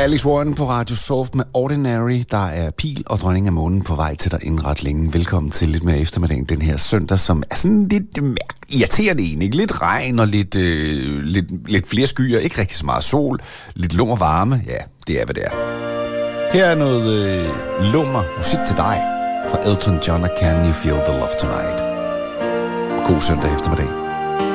Alex Warren på Radio Soft med Ordinary. Der er Pil og Dronning af Månen på vej til dig inden ret længe. Velkommen til lidt mere eftermiddagen den her søndag, som er sådan lidt irriterende egentlig. Lidt regn og lidt flere skyer, ikke rigtig så meget sol, lidt lummer varme. Ja, det er hvad det er. Her er noget lummer musik til dig fra Elton John og Can You Feel the Love Tonight. God søndag eftermiddag.